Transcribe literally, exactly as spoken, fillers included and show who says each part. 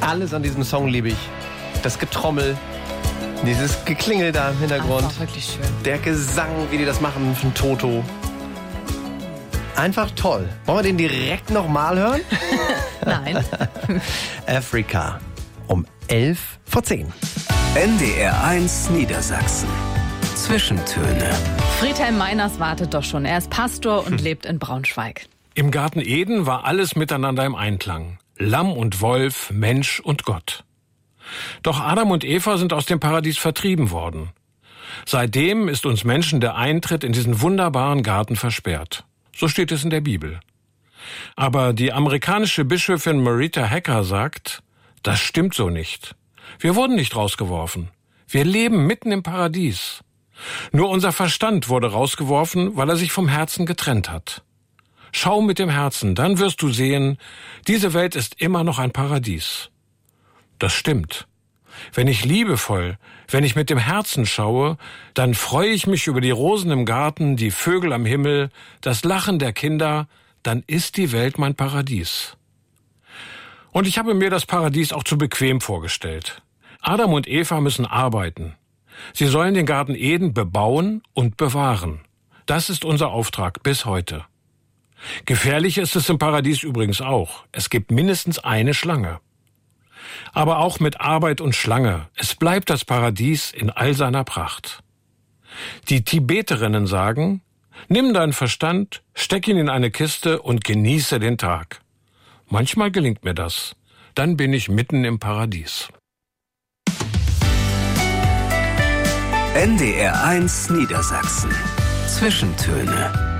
Speaker 1: Alles an diesem Song liebe ich. Das Getrommel, dieses Geklingel da im Hintergrund.
Speaker 2: Einfach wirklich schön.
Speaker 1: Der Gesang, wie die das machen von Toto. Einfach toll. Wollen wir den direkt nochmal hören?
Speaker 2: Nein.
Speaker 1: Africa. Um elf vor zehn.
Speaker 3: N D R eins Niedersachsen. Zwischentöne.
Speaker 2: Friedhelm Meiners wartet doch schon. Er ist Pastor und lebt in Braunschweig.
Speaker 4: Im Garten Eden war alles miteinander im Einklang. Lamm und Wolf, Mensch und Gott. Doch Adam und Eva sind aus dem Paradies vertrieben worden. Seitdem ist uns Menschen der Eintritt in diesen wunderbaren Garten versperrt. So steht es in der Bibel. Aber die amerikanische Bischöfin Marita Hacker sagt, das stimmt so nicht. Wir wurden nicht rausgeworfen. Wir leben mitten im Paradies. Nur unser Verstand wurde rausgeworfen, weil er sich vom Herzen getrennt hat. Schau mit dem Herzen, dann wirst du sehen, diese Welt ist immer noch ein Paradies. Das stimmt. Wenn ich liebevoll, wenn ich mit dem Herzen schaue, dann freue ich mich über die Rosen im Garten, die Vögel am Himmel, das Lachen der Kinder, dann ist die Welt mein Paradies. Und ich habe mir das Paradies auch zu bequem vorgestellt. Adam und Eva müssen arbeiten. Sie sollen den Garten Eden bebauen und bewahren. Das ist unser Auftrag bis heute. Gefährlich ist es im Paradies übrigens auch. Es gibt mindestens eine Schlange. Aber auch mit Arbeit und Schlange, es bleibt das Paradies in all seiner Pracht. Die Tibeterinnen sagen, nimm deinen Verstand, steck ihn in eine Kiste und genieße den Tag. Manchmal gelingt mir das. Dann bin ich mitten im Paradies.
Speaker 3: N D R eins Niedersachsen. Zwischentöne.